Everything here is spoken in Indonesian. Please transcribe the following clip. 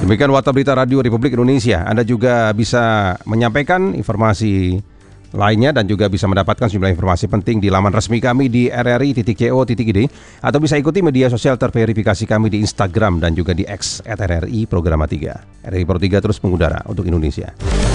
Demikian Warta Berita Radio Republik Indonesia. Anda juga bisa menyampaikan informasi lainnya dan juga bisa mendapatkan sejumlah informasi penting di laman resmi kami di rri.co.id atau bisa ikuti media sosial terverifikasi kami di Instagram dan juga di X @RRI Programa 3. RRI Pro 3 terus mengudara untuk Indonesia.